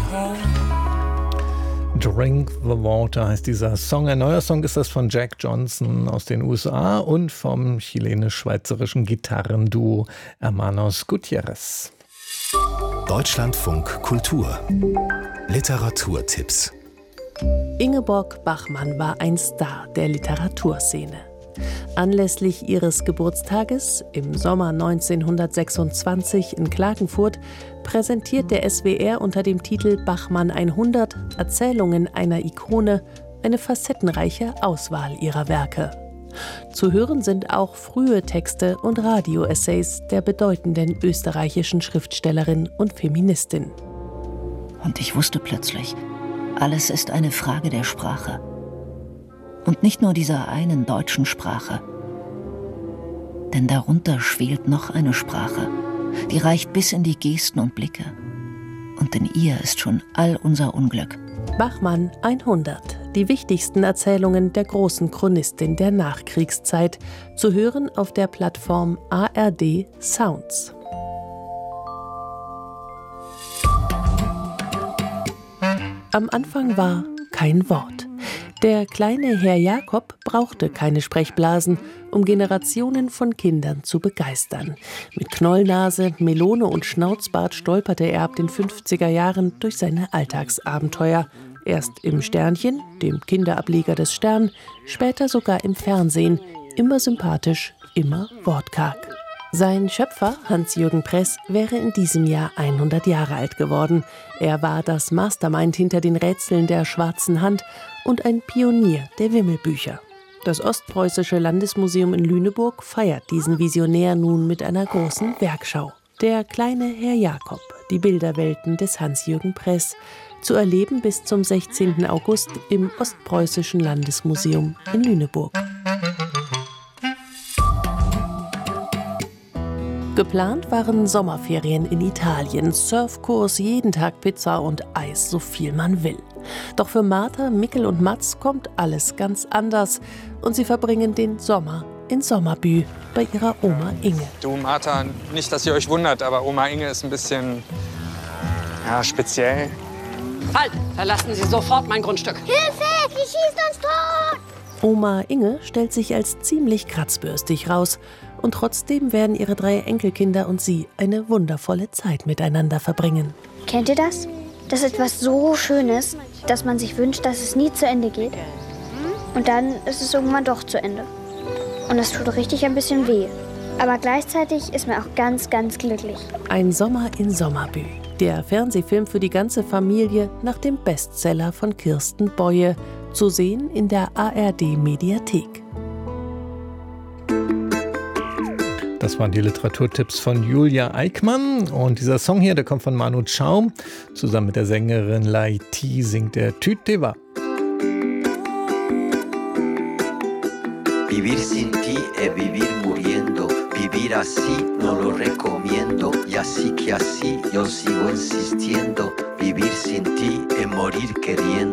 Drink the Water heißt dieser Song. Ein neuer Song ist das von Jack Johnson aus den USA und vom chilenisch-schweizerischen Gitarrenduo Hermanos Gutierrez. Deutschlandfunk Kultur Literaturtipps. Ingeborg Bachmann war ein Star der Literaturszene. Anlässlich ihres Geburtstages im Sommer 1926 in Klagenfurt präsentiert der SWR unter dem Titel Bachmann 100 Erzählungen einer Ikone eine facettenreiche Auswahl ihrer Werke. Zu hören sind auch frühe Texte und Radioessays der bedeutenden österreichischen Schriftstellerin und Feministin. Und ich wusste plötzlich, alles ist eine Frage der Sprache. Und nicht nur dieser einen deutschen Sprache. Denn darunter schwelt noch eine Sprache, die reicht bis in die Gesten und Blicke. Und in ihr ist schon all unser Unglück. Bachmann 100, die wichtigsten Erzählungen der großen Chronistin der Nachkriegszeit, zu hören auf der Plattform ARD Sounds. Am Anfang war kein Wort. Der kleine Herr Jakob brauchte keine Sprechblasen, um Generationen von Kindern zu begeistern. Mit Knollnase, Melone und Schnauzbart stolperte er ab den 50er Jahren durch seine Alltagsabenteuer. Erst im Sternchen, dem Kinderableger des Stern, später sogar im Fernsehen. Immer sympathisch, immer wortkarg. Sein Schöpfer, Hans-Jürgen Press, wäre in diesem Jahr 100 Jahre alt geworden. Er war das Mastermind hinter den Rätseln der Schwarzen Hand und ein Pionier der Wimmelbücher. Das Ostpreußische Landesmuseum in Lüneburg feiert diesen Visionär nun mit einer großen Werkschau. Der kleine Herr Jakob, die Bilderwelten des Hans-Jürgen Press, zu erleben bis zum 16. August im Ostpreußischen Landesmuseum in Lüneburg. Geplant waren Sommerferien in Italien, Surfkurs, jeden Tag Pizza und Eis, so viel man will. Doch für Martha, Mickel und Mats kommt alles ganz anders und sie verbringen den Sommer in Sommerbü bei ihrer Oma Inge. Du Martha, nicht, dass ihr euch wundert, aber Oma Inge ist ein bisschen, speziell. Halt! Verlassen Sie sofort mein Grundstück. Hilfe! Die schießen uns tot! Oma Inge stellt sich als ziemlich kratzbürstig raus. Und trotzdem werden ihre 3 Enkelkinder und sie eine wundervolle Zeit miteinander verbringen. Kennt ihr das? Das ist etwas so Schönes, dass man sich wünscht, dass es nie zu Ende geht. Und dann ist es irgendwann doch zu Ende. Und das tut richtig ein bisschen weh. Aber gleichzeitig ist man auch ganz, ganz glücklich. Ein Sommer in Sommerbü. Der Fernsehfilm für die ganze Familie nach dem Bestseller von Kirsten Boye. Zu sehen in der ARD-Mediathek. Das waren die Literaturtipps von Julia Eickmann. Und dieser Song hier, der kommt von Manu Chao. Zusammen mit der Sängerin Lai Thi singt der Tüt te va. Vivir sin ti es vivir muriendo. Vivir así no lo recomiendo. Y así que así yo sigo insistiendo. Vivir sin ti es morir queriendo.